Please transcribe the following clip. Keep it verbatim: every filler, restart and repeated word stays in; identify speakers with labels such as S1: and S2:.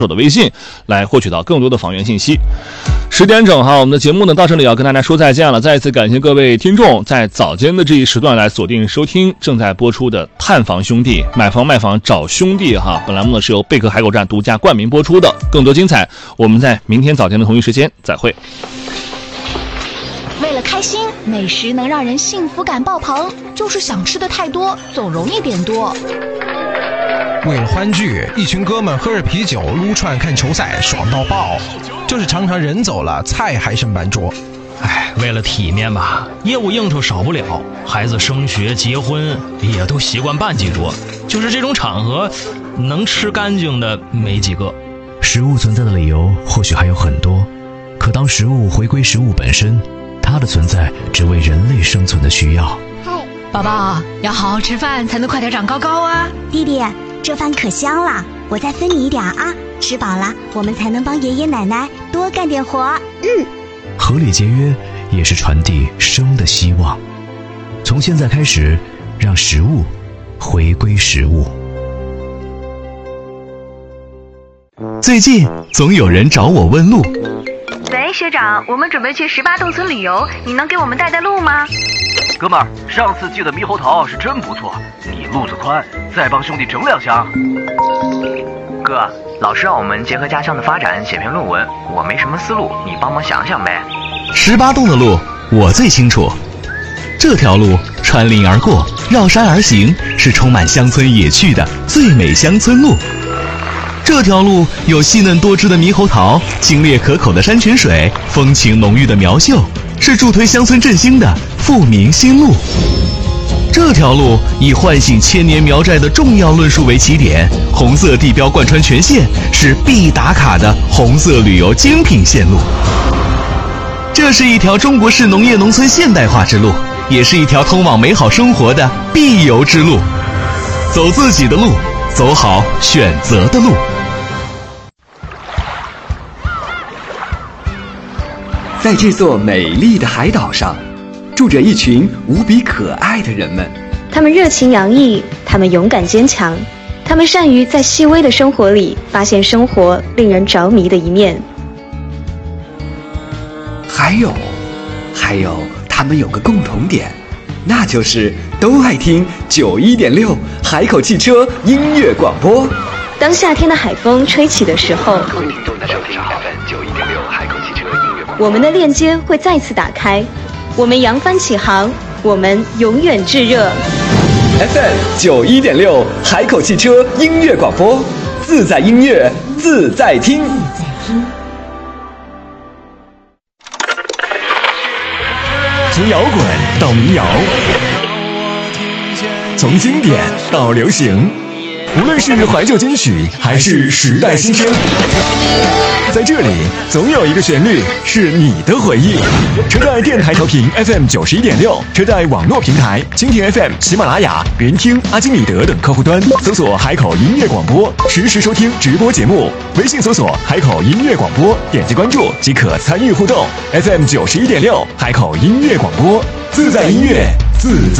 S1: 手的微信来获取到更多的房源信息。十点整哈，我们的节目呢到这里要跟大家说再见了。再一次感谢各位听众在早间的这一时段来锁定收听正在播出的《探房兄弟》，买房卖房找兄弟哈。本栏目呢是由贝壳海口站独家冠名播出的。更多精彩，我们在明天早间的同一时间再会。
S2: 为了开心，美食能让人幸福感爆棚，就是想吃的太多，总容易点多。
S3: 为了欢聚，一群哥们喝着啤酒撸串看球赛，爽到爆。就是常常人走了，菜还剩半桌。
S4: 哎，为了体面吧，业务应酬少不了，孩子升学结婚也都习惯办几桌。就是这种场合，能吃干净的没几个。
S5: 食物存在的理由或许还有很多，可当食物回归食物本身，它的存在只为人类生存的需要。
S6: 宝宝要好好吃饭，才能快点长高高啊！
S7: 弟弟，这饭可香了，我再分你一点啊！吃饱了，我们才能帮爷爷奶奶多干点活。嗯，
S5: 合理节约也是传递生的希望。从现在开始，让食物回归食物。
S8: 最近总有人找我问路。
S9: 喂，学长，我们准备去十八洞村旅游，你能给我们带带路吗？
S10: 哥们儿，上次寄的猕猴桃是真不错，你路子宽，再帮兄弟整两箱。
S11: 哥，老师让我们结合家乡的发展写篇论文，我没什么思路，你帮忙想想呗。
S8: 十八洞的路我最清楚，这条路穿林而过，绕山而行，是充满乡村野趣的最美乡村路。这条路有细嫩多汁的猕猴桃，清冽可口的山泉水，风情浓郁的苗秀，是助推乡村振兴的富民新路。这条路以唤醒千年苗寨的重要论述为起点，红色地标贯穿全线，是必打卡的红色旅游精品线路。这是一条中国式农业农村现代化之路，也是一条通往美好生活的必游之路。走自己的路，走好选择的路。
S12: 在这座美丽的海岛上，住着一群无比可爱的人们。
S13: 他们热情洋溢，他们勇敢坚强，他们善于在细微的生活里发现生活令人着迷的一面。
S12: 还有，还有，他们有个共同点，那就是都爱听九一点六海口汽车音乐广播。
S13: 当夏天的海风吹起的时候，我们的链接会再次打开，我们扬帆起航，我们永远炙热。
S12: F M 九一点六海口汽车音乐广播，自在音乐自在听。
S14: 从摇滚到民谣，从经典到流行，无论是怀旧金曲还是时代新声，在这里总有一个旋律是你的回忆。车载电台调频 F M 九十一点六，车载网络平台蜻蜓 F M、喜马拉雅、云听、阿基米德等客户端搜索海口音乐广播，实时收听直播节目。微信搜索海口音乐广播，点击关注即可参与互动。F M 九十一点六，海口音乐广播，自在音乐，自在。